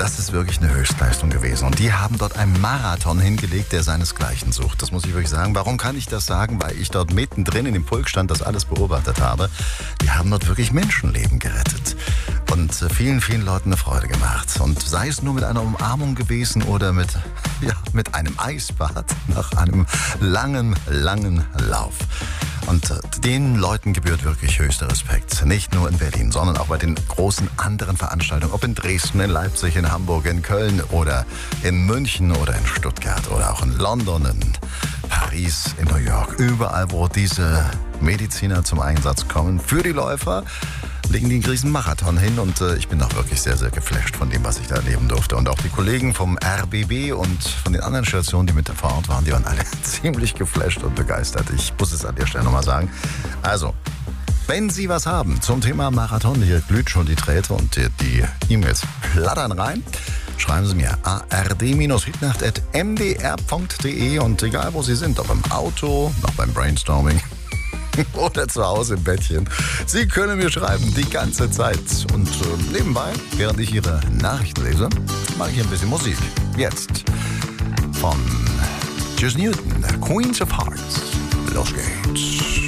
das ist wirklich eine Höchstleistung gewesen. Und die haben dort einen Marathon hingelegt, der seinesgleichen sucht. Das muss ich wirklich sagen. Warum kann ich das sagen? Weil ich dort mittendrin in dem Pulkstand das alles beobachtet habe. Die haben dort wirklich Menschenleben gerettet. Und vielen, vielen Leuten eine Freude gemacht. Und sei es nur mit einer Umarmung gewesen oder mit einem Eisbad nach einem langen, langen Lauf. Und den Leuten gebührt wirklich höchster Respekt. Nicht nur in Berlin, sondern auch bei den großen anderen Veranstaltungen. Ob in Dresden, in Leipzig, in Hamburg, in Köln oder in München oder in Stuttgart oder auch in London, in Paris, in New York. Überall, wo diese Mediziner zum Einsatz kommen. Für die Läufer legen die einen riesen Marathon hin und ich bin auch wirklich sehr, sehr geflasht von dem, was ich da erleben durfte. Und auch die Kollegen vom RBB und von den anderen Stationen, die mit vor Ort waren, die waren alle ziemlich geflasht und begeistert. Ich muss es an der Stelle nochmal sagen. Also, wenn Sie was haben zum Thema Marathon, hier glüht schon die Träte und die E-Mails plattern rein, schreiben Sie mir ard-hitnacht@mdr.de und egal wo Sie sind, ob im Auto, noch beim Brainstorming oder zu Hause im Bettchen. Sie können mir schreiben die ganze Zeit. Und nebenbei, während ich Ihre Nachrichten lese, mache ich ein bisschen Musik. Jetzt von Jess Newton, Queens of Hearts. Los geht's.